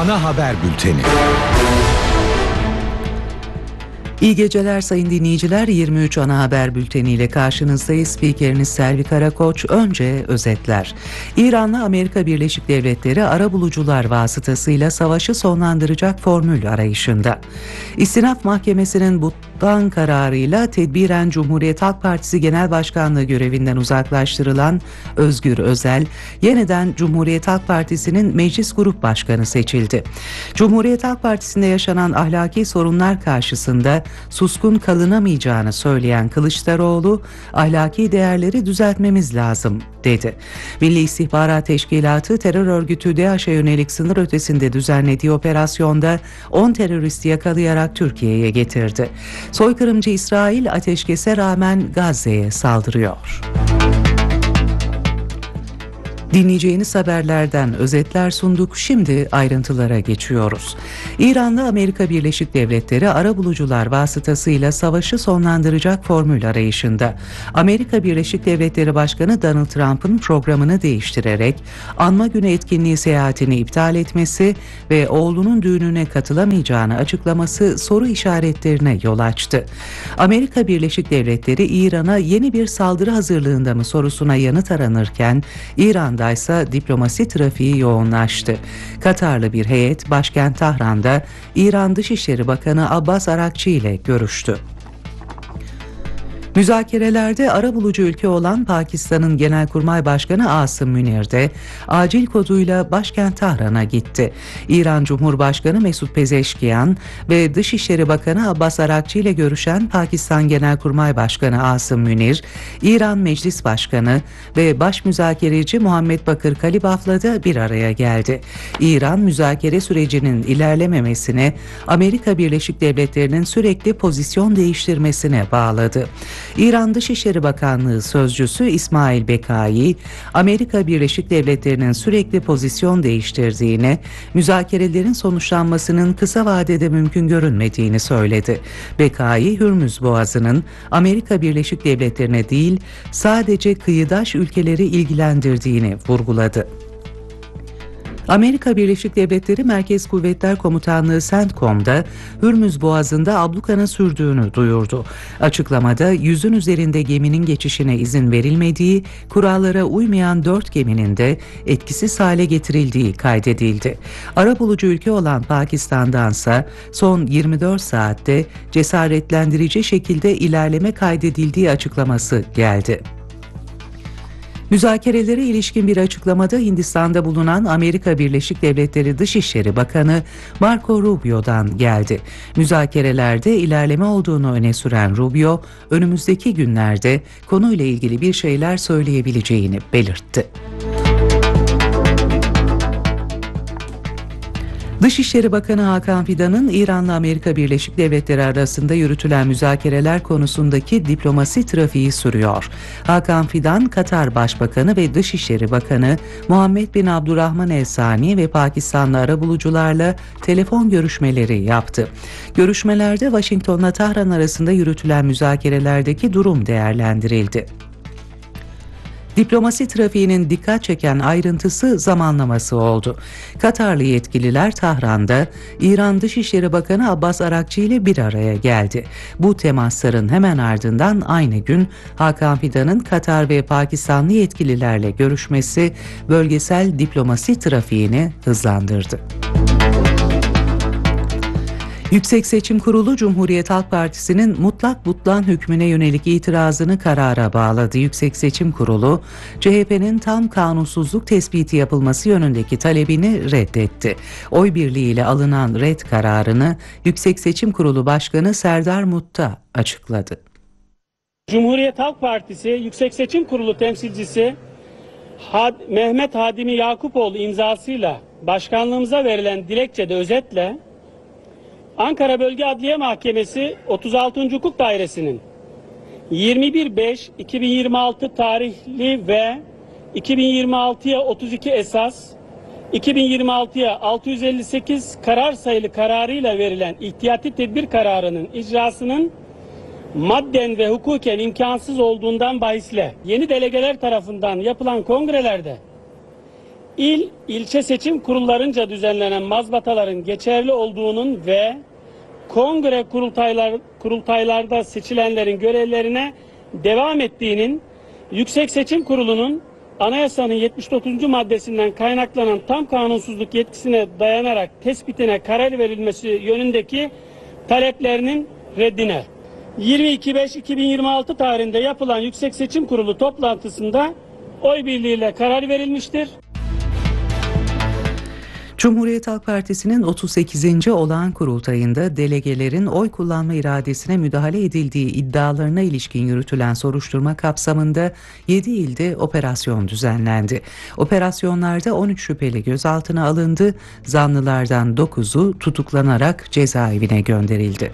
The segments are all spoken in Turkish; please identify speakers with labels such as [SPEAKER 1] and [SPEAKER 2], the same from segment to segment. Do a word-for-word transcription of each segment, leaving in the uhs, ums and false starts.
[SPEAKER 1] Ana haber bülteni.
[SPEAKER 2] İyi geceler sayın dinleyiciler. yirmi üç ana haber bülteniyle karşınızdayız. Spikeriniz Selvi Karakoç. Önce özetler. İran'la Amerika Birleşik Devletleri arabulucular vasıtasıyla savaşı sonlandıracak formül arayışında. İstinaf Mahkemesi'nin Butlan kararıyla tedbiren Cumhuriyet Halk Partisi Genel Başkanlığı görevinden uzaklaştırılan Özgür Özel, yeniden Cumhuriyet Halk Partisi'nin Meclis Grup Başkanı seçildi. Cumhuriyet Halk Partisi'nde yaşanan ahlaki sorunlar karşısında suskun kalınamayacağını söyleyen Kılıçdaroğlu, ahlaki değerleri düzeltmemiz lazım dedi. Milli İstihbarat Teşkilatı terör örgütü DAEŞ'e yönelik sınır ötesinde düzenlediği operasyonda on teröristi yakalayarak Türkiye'ye getirdi. Soykırımcı İsrail ateşkese rağmen Gazze'ye saldırıyor. Dinleyeceğiniz haberlerden özetler sunduk. Şimdi ayrıntılara geçiyoruz. İran'la Amerika Birleşik Devletleri arabulucular vasıtasıyla savaşı sonlandıracak formül arayışında. Amerika Birleşik Devletleri Başkanı Donald Trump'ın programını değiştirerek anma günü etkinliği seyahatini iptal etmesi ve oğlunun düğününe katılamayacağını açıklaması soru işaretlerine yol açtı. Amerika Birleşik Devletleri İran'a yeni bir saldırı hazırlığında mı sorusuna yanıt aranırken İran'da ise diplomasi trafiği yoğunlaştı. Katarlı bir heyet başkent Tahran'da İran Dışişleri Bakanı Abbas Arakçı ile görüştü. Müzakerelerde arabulucu ülke olan Pakistan'ın Genelkurmay Başkanı Asım Münir de acil koduyla başkent Tahran'a gitti. İran Cumhurbaşkanı Mesut Pezeşkiyan ve Dışişleri Bakanı Abbas Arakçı ile görüşen Pakistan Genelkurmay Başkanı Asım Münir, İran Meclis Başkanı ve Baş Müzakereci Muhammed Bakır Kalibaf'la da bir araya geldi. İran müzakere sürecinin ilerlememesine Amerika Birleşik Devletleri'nin sürekli pozisyon değiştirmesine bağladı. İran Dışişleri Bakanlığı Sözcüsü İsmail Bekai, Amerika Birleşik Devletleri'nin sürekli pozisyon değiştirdiğini, müzakerelerin sonuçlanmasının kısa vadede mümkün görünmediğini söyledi. Bekai, Hürmüz Boğazı'nın Amerika Birleşik Devletleri'ne değil, sadece kıyıdaş ülkeleri ilgilendirdiğini vurguladı. Amerika Birleşik Devletleri Merkez Kuvvetler Komutanlığı CENTCOM'da Hürmüz Boğazı'nda ablukanın sürdüğünü duyurdu. Açıklamada yüzün üzerinde geminin geçişine izin verilmediği, kurallara uymayan dört geminin de etkisiz hale getirildiği kaydedildi. Arabulucu ülke olan Pakistan'dansa son yirmi dört saatte cesaretlendirici şekilde ilerleme kaydedildiği açıklaması geldi. Müzakerelere ilişkin bir açıklamada Hindistan'da bulunan Amerika Birleşik Devletleri Dışişleri Bakanı Marco Rubio'dan geldi. Müzakerelerde ilerleme olduğunu öne süren Rubio, önümüzdeki günlerde konuyla ilgili bir şeyler söyleyebileceğini belirtti. Dışişleri Bakanı Hakan Fidan'ın İran'la Amerika Birleşik Devletleri arasında yürütülen müzakereler konusundaki diplomasi trafiği sürüyor. Hakan Fidan, Katar Başbakanı ve Dışişleri Bakanı Muhammed bin Abdurrahman El Sani ve Pakistanlı arabulucularla telefon görüşmeleri yaptı. Görüşmelerde Washington'la Tahran arasında yürütülen müzakerelerdeki durum değerlendirildi. Diplomasi trafiğinin dikkat çeken ayrıntısı zamanlaması oldu. Katarlı yetkililer Tahran'da İran Dışişleri Bakanı Abbas Arakçı ile bir araya geldi. Bu temasların hemen ardından aynı gün Hakan Fidan'ın Katar ve Pakistanlı yetkililerle görüşmesi bölgesel diplomasi trafiğini hızlandırdı. Yüksek Seçim Kurulu Cumhuriyet Halk Partisi'nin mutlak butlan hükmüne yönelik itirazını karara bağladı. Yüksek Seçim Kurulu, C H P'nin tam kanunsuzluk tespiti yapılması yönündeki talebini reddetti. Oy birliğiyle alınan red kararını Yüksek Seçim Kurulu Başkanı Serdar Mutta açıkladı.
[SPEAKER 3] Cumhuriyet Halk Partisi Yüksek Seçim Kurulu temsilcisi Had Mehmet Hadimi Yakupoğlu imzasıyla başkanlığımıza verilen dilekçede özetle Ankara Bölge Adliye Mahkemesi otuz altıncı Hukuk Dairesi'nin yirmi bir beş iki bin yirmi altı tarihli ve iki bin yirmi altıya otuz iki esas, iki bin yirmi altıya altı yüz elli sekiz karar sayılı kararıyla verilen ihtiyati tedbir kararının icrasının madden ve hukuken imkansız olduğundan bahisle yeni delegeler tarafından yapılan kongrelerde il, ilçe seçim kurullarınca düzenlenen mazbataların geçerli olduğunun ve kongre kurultaylar, kurultaylarda seçilenlerin görevlerine devam ettiğinin Yüksek Seçim Kurulu'nun Anayasanın yetmiş dokuzuncu maddesinden kaynaklanan tam kanunsuzluk yetkisine dayanarak tespitine karar verilmesi yönündeki taleplerinin reddine. yirmi iki beş iki bin yirmi altı tarihinde yapılan Yüksek Seçim Kurulu toplantısında oy birliğiyle karar verilmiştir.
[SPEAKER 2] Cumhuriyet Halk Partisi'nin otuz sekizinci olağan kurultayında delegelerin oy kullanma iradesine müdahale edildiği iddialarına ilişkin yürütülen soruşturma kapsamında yedi ilde operasyon düzenlendi. Operasyonlarda on üç şüpheli gözaltına alındı, zanlılardan dokuzu tutuklanarak cezaevine gönderildi.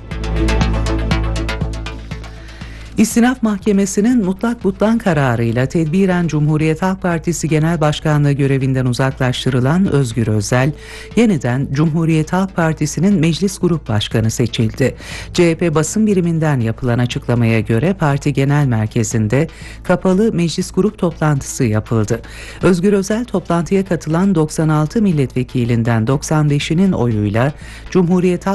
[SPEAKER 2] İstinaf Mahkemesi'nin mutlak butlan kararıyla tedbiren Cumhuriyet Halk Partisi Genel Başkanlığı görevinden uzaklaştırılan Özgür Özel, yeniden Cumhuriyet Halk Partisi'nin Meclis Grup Başkanı seçildi. C H P basın biriminden yapılan açıklamaya göre parti genel merkezinde kapalı meclis grup toplantısı yapıldı. Özgür Özel toplantıya katılan doksan altı milletvekilinden doksan beşinin oyuyla Cumhuriyet Halk